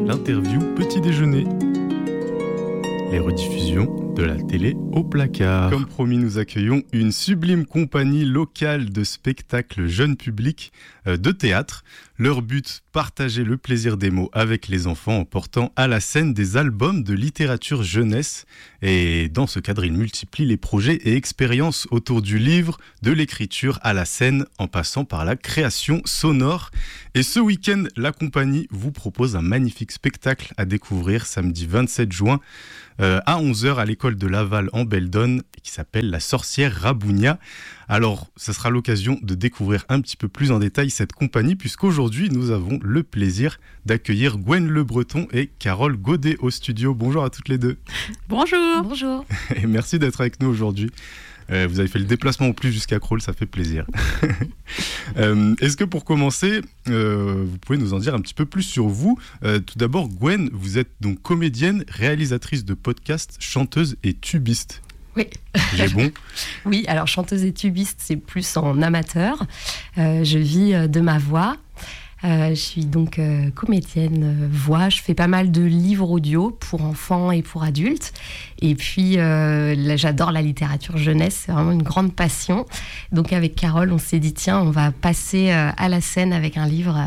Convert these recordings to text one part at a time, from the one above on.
l'interview petit déjeuner. Les rediffusions de la télé au placard. Comme promis, nous accueillons une sublime compagnie locale de spectacles jeune public de théâtre. Leur but, partager le plaisir des mots avec les enfants en portant à la scène des albums de littérature jeunesse. Et dans ce cadre, ils multiplient les projets et expériences autour du livre, de l'écriture à la scène, en passant par la création sonore. Et ce week-end, la compagnie vous propose un magnifique spectacle à découvrir samedi 27 juin à 11h à l'école de Laval en Beldonne, qui s'appelle La Sorcière Rabounia. Alors, ce sera l'occasion de découvrir un petit peu plus en détail cette compagnie, puisqu'aujourd'hui, nous avons le plaisir d'accueillir Gwen Le Breton et Carole Godet au studio. Bonjour à toutes les deux. Bonjour. Bonjour. Et merci d'être avec nous aujourd'hui. Vous avez fait le déplacement en plus jusqu'à Crolles, ça fait plaisir. Est-ce que pour commencer, vous pouvez nous en dire un petit peu plus sur vous ? Tout d'abord, Gwen, vous êtes donc comédienne, réalisatrice de podcasts, chanteuse et tubiste. Oui. J'ai bon ? Oui, alors chanteuse et tubiste, c'est plus en amateur. Je vis de ma voix. Je suis donc comédienne voix. Je fais pas mal de livres audio pour enfants et pour adultes. Et puis, là, j'adore la littérature jeunesse. C'est vraiment une grande passion. Donc, avec Carole, on s'est dit, tiens, on va passer à la scène avec un livre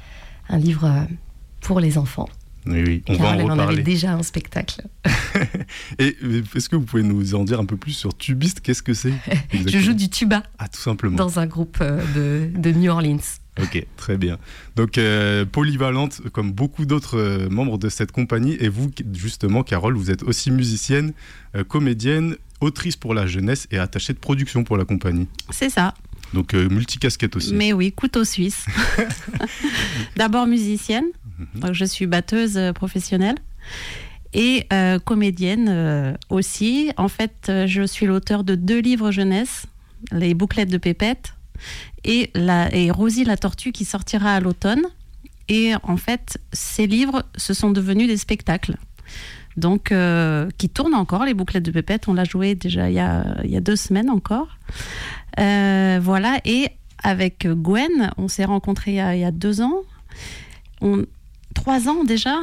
pour les enfants. Oui, on Carole, va en reparler. On avait déjà un spectacle. Et est-ce que vous pouvez nous en dire un peu plus sur tubiste ? Qu'est-ce que c'est ? Je joue du tuba. Ah, tout simplement. Dans un groupe de New Orleans. Ok, très bien. Donc, polyvalente comme beaucoup d'autres membres de cette compagnie. Et vous, justement, Carole, vous êtes aussi musicienne, comédienne, autrice pour la jeunesse et attachée de production pour la compagnie. C'est ça. Donc, multicasquette aussi. Mais oui, couteau suisse. D'abord musicienne. Donc, je suis batteuse professionnelle. Et comédienne aussi. En fait, je suis l'auteur de 2 livres jeunesse, Les bouclettes de Pépette et Rosie la tortue qui sortira à l'automne. Et en fait, ces livres, ce sont devenus des spectacles. Donc, qui tournent encore, Les bouclettes de Pépette. On l'a joué déjà il y a 2 semaines encore. Voilà. Et avec Gwen, on s'est rencontrés il y a 2 ans. 3 ans déjà.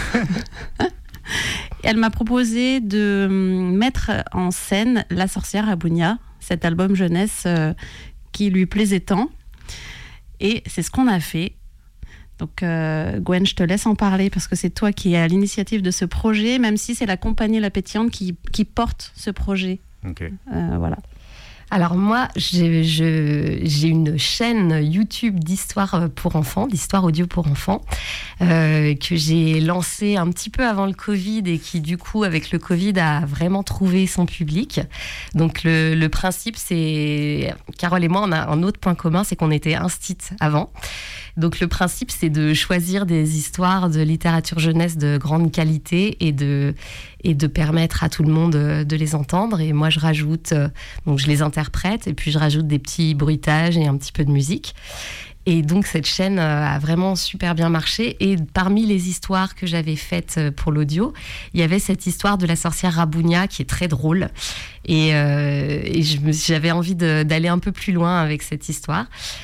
Elle m'a proposé de mettre en scène La Sorcière Rabounia, cet album jeunesse qui lui plaisait tant. Et c'est ce qu'on a fait. Donc Gwen, je te laisse en parler parce que c'est toi qui es à l'initiative de ce projet, même si c'est la compagnie La Pétillante qui porte ce projet. Ok. Voilà. Alors moi, j'ai une chaîne YouTube d'histoire pour enfants, d'histoire audio pour enfants, que j'ai lancée un petit peu avant le Covid et qui du coup, avec le Covid, a vraiment trouvé son public. Donc le principe, c'est... Carole et moi, on a un autre point commun, c'est qu'on était instite avant. Donc le principe, c'est de choisir des histoires de littérature jeunesse de grande qualité et de permettre à tout le monde de les entendre. Et moi, je rajoute, donc je les interprète et puis je rajoute des petits bruitages et un petit peu de musique. Et donc cette chaîne a vraiment super bien marché. Et parmi les histoires que j'avais faites pour l'audio, il y avait cette histoire de la sorcière Rabounia qui est très drôle. Et j'avais envie d'aller un peu plus loin avec cette histoire.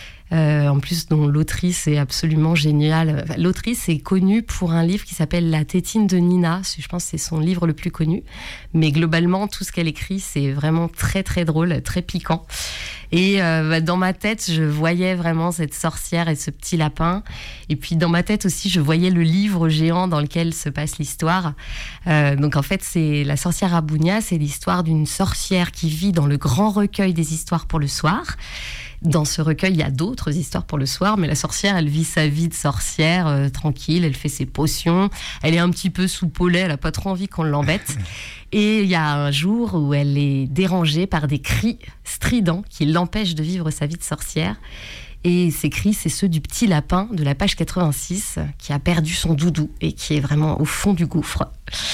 En plus, dont l'autrice est absolument géniale. Enfin, l'autrice est connue pour un livre qui s'appelle La tétine de Nina. Je pense que c'est son livre le plus connu. Mais globalement, tout ce qu'elle écrit, c'est vraiment très, très drôle, très piquant. Et dans ma tête, je voyais vraiment cette sorcière et ce petit lapin. Et puis, dans ma tête aussi, je voyais le livre géant dans lequel se passe l'histoire. Donc, en fait, c'est La Sorcière Rabounia. C'est l'histoire d'une sorcière qui vit dans le grand recueil des histoires pour le soir. Dans ce recueil, il y a d'autres histoires pour le soir, mais la sorcière, elle vit sa vie de sorcière tranquille, elle fait ses potions, elle est un petit peu sous Paulet, elle n'a pas trop envie qu'on l'embête. Et il y a un jour où elle est dérangée par des cris stridents qui l'empêchent de vivre sa vie de sorcière. Et ces cris, c'est ceux du petit lapin de la page 86 qui a perdu son doudou et qui est vraiment au fond du gouffre.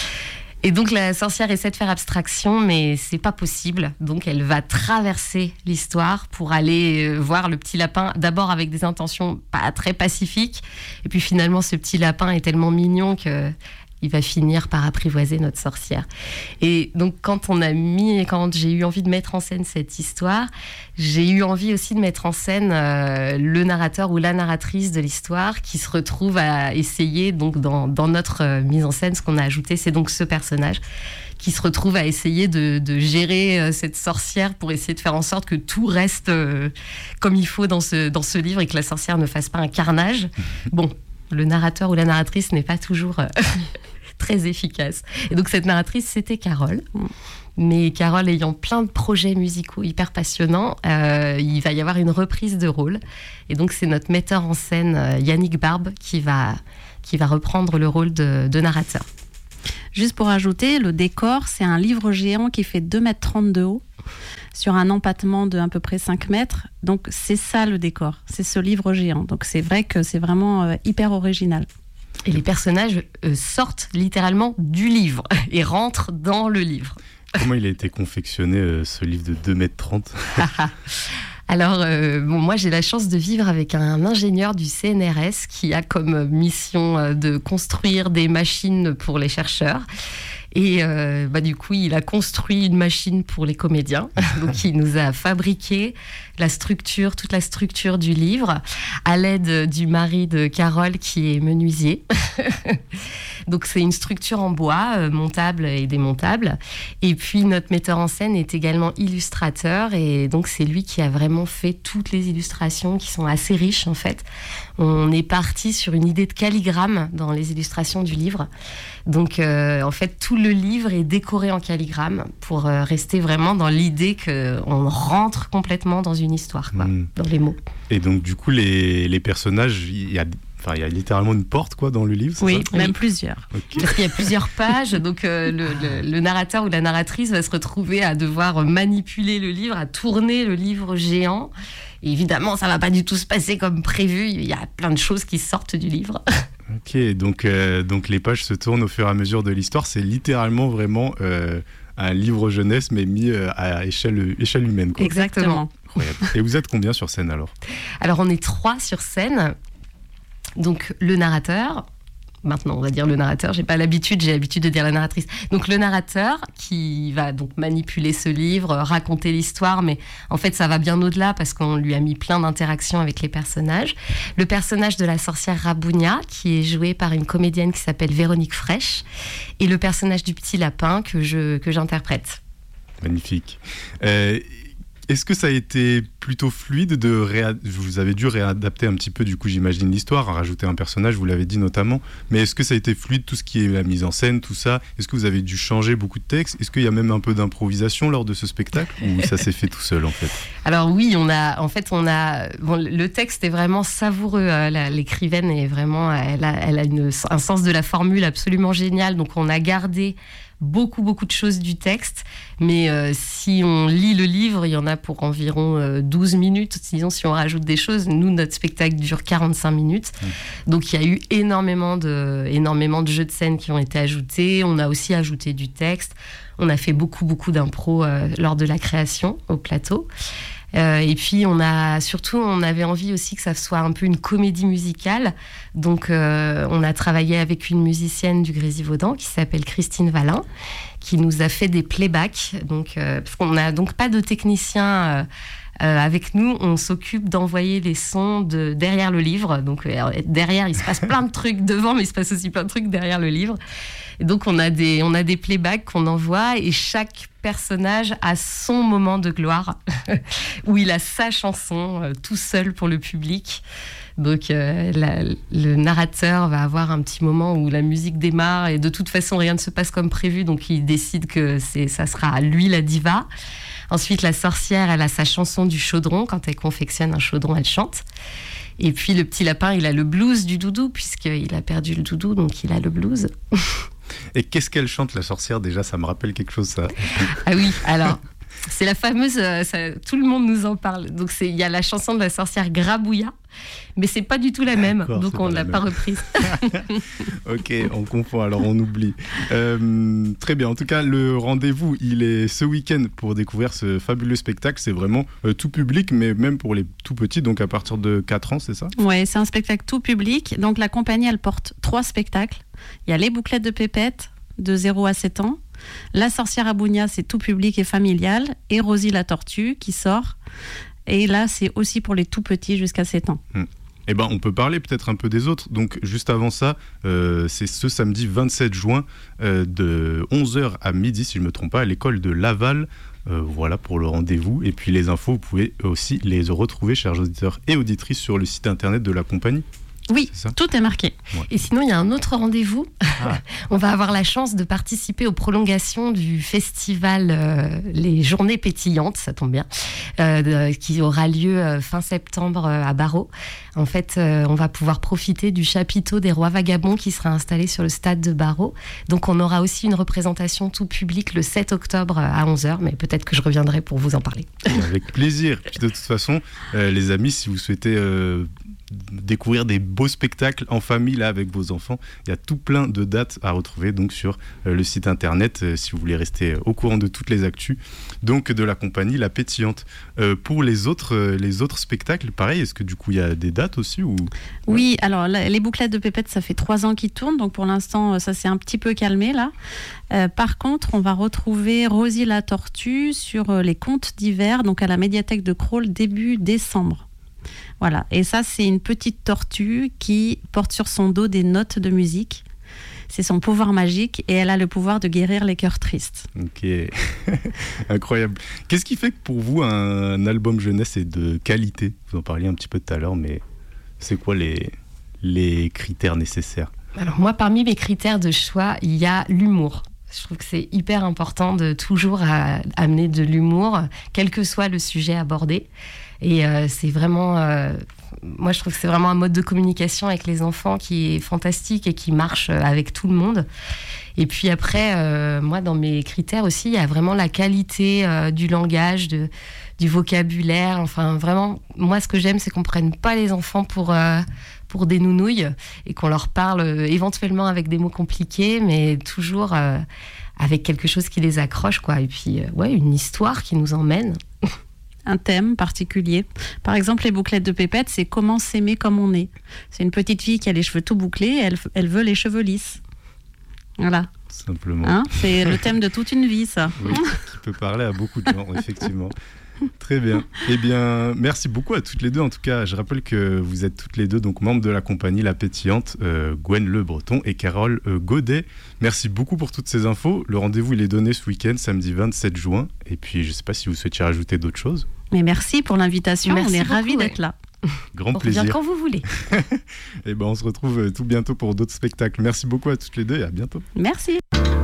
Et donc la sorcière essaie de faire abstraction, mais c'est pas possible. Donc elle va traverser l'histoire pour aller voir le petit lapin, d'abord avec des intentions pas très pacifiques. Et puis finalement, ce petit lapin est tellement mignon il va finir par apprivoiser notre sorcière. Et donc, quand j'ai eu envie de mettre en scène cette histoire, j'ai eu envie aussi de mettre en scène le narrateur ou la narratrice de l'histoire qui se retrouve à essayer, donc dans notre mise en scène, ce qu'on a ajouté, c'est donc ce personnage qui se retrouve à essayer de gérer cette sorcière pour essayer de faire en sorte que tout reste comme il faut dans ce livre et que la sorcière ne fasse pas un carnage. Bon, le narrateur ou la narratrice n'est pas toujours très efficace. Et donc cette narratrice, c'était Carole. Mais Carole ayant plein de projets musicaux hyper passionnants, il va y avoir une reprise de rôle. Et donc c'est notre metteur en scène, Yannick Barbe, qui va reprendre le rôle de narrateur. Juste pour ajouter, le décor, c'est un livre géant qui fait 2,30 m de haut, sur un empattement de à peu près 5 mètres. Donc c'est ça le décor, c'est ce livre géant. Donc c'est vrai que c'est vraiment hyper original. Et les personnages sortent littéralement du livre et rentrent dans le livre. Comment il a été confectionné ce livre de 2,30 m? Alors, moi, j'ai la chance de vivre avec un ingénieur du CNRS qui a comme mission de construire des machines pour les chercheurs. Et du coup, il a construit une machine pour les comédiens. Donc, il nous a fabriqué toute la structure du livre à l'aide du mari de Carole qui est menuisier. Donc, c'est une structure en bois, montable et démontable. Et puis, notre metteur en scène est également illustrateur. Et donc, c'est lui qui a vraiment fait toutes les illustrations qui sont assez riches, en fait. On est parti sur une idée de calligramme dans les illustrations du livre. Donc, en fait, tout le livre est décoré en calligramme pour rester vraiment dans l'idée qu'on rentre complètement dans une histoire, quoi, dans les mots. Et donc, du coup, les personnages, il y a littéralement une porte, quoi, dans le livre, c'est oui, ça? Même plusieurs. Okay. Parce qu'il y a plusieurs pages, donc le narrateur ou la narratrice va se retrouver à devoir manipuler le livre, à tourner le livre géant. Et évidemment, ça ne va pas du tout se passer comme prévu. Il y a plein de choses qui sortent du livre. Ok, donc les pages se tournent au fur et à mesure de l'histoire. C'est littéralement vraiment un livre jeunesse, mais mis à échelle humaine, quoi. Exactement. Incroyable. Et vous êtes combien sur scène alors? Alors, on est 3 sur scène. Donc, le narrateur... Maintenant, on va dire le narrateur. J'ai l'habitude de dire la narratrice. Donc, le narrateur qui va donc manipuler ce livre, raconter l'histoire, mais en fait, ça va bien au-delà parce qu'on lui a mis plein d'interactions avec les personnages. Le personnage de la sorcière Rabounia, qui est joué par une comédienne qui s'appelle Véronique Fraîche, et le personnage du petit lapin que j'interprète. Magnifique. Est-ce que ça a été plutôt fluide vous avez dû réadapter un petit peu, du coup, j'imagine, l'histoire, rajouter un personnage, vous l'avez dit notamment, mais est-ce que ça a été fluide, tout ce qui est la mise en scène, tout ça? Est-ce que vous avez dû changer beaucoup de textes? Est-ce qu'il y a même un peu d'improvisation lors de ce spectacle, ou ça s'est fait tout seul, en fait? Alors oui, le texte est vraiment savoureux. L'écrivaine est vraiment, elle a un sens de la formule absolument génial, donc on a gardé beaucoup de choses du texte, mais si on lit le livre, il y en a pour environ 12 minutes. Sinon, si on rajoute des choses, nous, notre spectacle dure 45 minutes. Donc, il y a eu énormément de jeux de scène qui ont été ajoutés. On a aussi ajouté du texte. On a fait beaucoup d'impro lors de la création au plateau. Et puis, on avait envie aussi que ça soit un peu une comédie musicale. Donc, on a travaillé avec une musicienne du Grésivaudan qui s'appelle Christine Valin, qui nous a fait des playbacks. Donc, parce qu'on n'a donc pas de technicien avec nous, on s'occupe d'envoyer les sons derrière le livre. Donc, derrière, il se passe plein de trucs devant, mais il se passe aussi plein de trucs derrière le livre. Et donc, on a des playbacks qu'on envoie et chaque personnage a son moment de gloire où il a sa chanson tout seul pour le public. Donc, le narrateur va avoir un petit moment où la musique démarre et de toute façon, rien ne se passe comme prévu. Donc, il décide que ça sera lui la diva. Ensuite, la sorcière, elle a sa chanson du chaudron. Quand elle confectionne un chaudron, elle chante. Et puis, le petit lapin, il a le blues du doudou, puisqu'il a perdu le doudou, donc il a le blues. Et qu'est-ce qu'elle chante, la sorcière? Déjà, ça me rappelle quelque chose, ça. Ah oui, alors, C'est la fameuse, tout le monde nous en parle. Donc il y a la chanson de la sorcière Grabouilla, mais c'est pas du tout la même, donc on ne l'a pas reprise. Ok, on confond, alors on oublie. Très bien, en tout cas le rendez-vous il est ce week-end pour découvrir ce fabuleux spectacle. C'est vraiment tout public, mais même pour les tout petits, donc à partir de 4 ans, c'est ça? Oui, c'est un spectacle tout public. Donc la compagnie elle porte 3 spectacles. Il y a les bouclettes de Pépette de 0 à 7 ans. La sorcière Abounia, c'est tout public et familial. Et Rosie la tortue qui sort. Et là, c'est aussi pour les tout petits jusqu'à 7 ans. Eh ben, on peut parler peut-être un peu des autres. Donc, juste avant ça, c'est ce samedi 27 juin de 11h à midi, si je ne me trompe pas, à l'école de Laval. Voilà pour le rendez-vous. Et puis les infos, vous pouvez aussi les retrouver, chers auditeurs et auditrices, sur le site internet de la compagnie. Oui, tout est marqué. Ouais. Et sinon, il y a un autre rendez-vous. On va avoir la chance de participer aux prolongations du festival Les Journées Pétillantes, ça tombe bien, qui aura lieu fin septembre à Barreau. En fait, on va pouvoir profiter du chapiteau des Rois Vagabonds qui sera installé sur le stade de Barreau. Donc, on aura aussi une représentation tout public le 7 octobre à 11h, mais peut-être que je reviendrai pour vous en parler. Avec plaisir. Puis de toute façon, les amis, si vous souhaitez découvrir des beaux spectacles en famille là avec vos enfants, il y a tout plein de dates à retrouver donc sur le site internet si vous voulez rester au courant de toutes les actus donc de la compagnie La Pétillante. Pour les autres spectacles, pareil, est-ce que du coup il y a des dates aussi ou... Oui, alors les bouclettes de Pépette, ça fait 3 ans qu'ils tournent, donc pour l'instant ça s'est un petit peu calmé là. Par contre, on va retrouver Rosie la tortue sur les contes d'hiver, donc à la médiathèque de Crolles début décembre. Voilà, et ça c'est une petite tortue qui porte sur son dos des notes de musique. C'est son pouvoir magique et elle a le pouvoir de guérir les cœurs tristes. Ok, incroyable. Qu'est-ce qui fait que pour vous un album jeunesse est de qualité? Vous en parliez un petit peu tout à l'heure, mais c'est quoi les critères nécessaires? Alors moi, parmi mes critères de choix, il y a l'humour. Je trouve que c'est hyper important de toujours amener de l'humour, quel que soit le sujet abordé. Et c'est vraiment, moi je trouve que c'est vraiment un mode de communication avec les enfants qui est fantastique et qui marche avec tout le monde. Et puis après, moi dans mes critères aussi, il y a vraiment la qualité du langage, du vocabulaire. Enfin vraiment, moi ce que j'aime, c'est qu'on prenne pas les enfants pour des nounouilles et qu'on leur parle éventuellement avec des mots compliqués, mais toujours avec quelque chose qui les accroche, quoi. Et puis une histoire qui nous emmène. Un thème particulier. Par exemple, les bouclettes de Pépette, c'est comment s'aimer comme on est. C'est une petite fille qui a les cheveux tout bouclés, elle veut les cheveux lisses. Voilà. Simplement. C'est le thème de toute une vie, ça. Oui, qui peut parler à beaucoup de gens, effectivement. Très bien. Eh bien, merci beaucoup à toutes les deux. En tout cas, je rappelle que vous êtes toutes les deux donc membres de la compagnie La Pétillante, Gwen Le Breton et Carole Godet. Merci beaucoup pour toutes ces infos. Le rendez-vous, il est donné ce week-end, samedi 27 juin. Et puis, je ne sais pas si vous souhaitiez rajouter d'autres choses. Mais merci pour l'invitation. Merci on est beaucoup, ravis d'être là. Grand plaisir. On revient quand vous voulez. Et ben, on se retrouve tout bientôt pour d'autres spectacles. Merci beaucoup à toutes les deux et à bientôt. Merci.